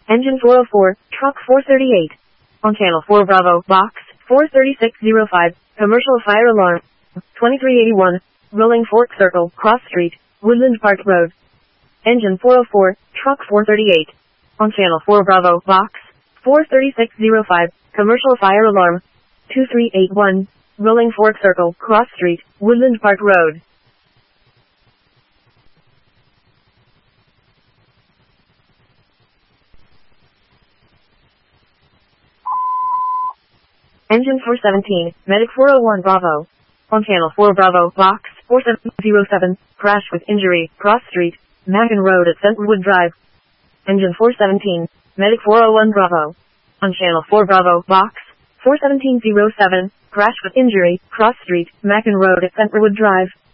Engine 404, truck 438. On channel 4 Bravo, box 43605, commercial fire alarm. 2381, Rolling Fork Circle, Cross Street, Woodland Park Road. Engine 404, truck 438. On channel 4 Bravo, box 43605, commercial fire alarm. 2381, Rolling Fork Circle, Cross Street, Woodland Park Road. Engine 417, Medic 401 Bravo. On channel 4 Bravo, box 4707, crash with injury, Cross Street, Macon Road at Centerwood Drive. Engine 417, Medic 401 Bravo. On channel 4 Bravo, box 41707, crash with injury, Cross Street, Macon Road at Centerwood Drive.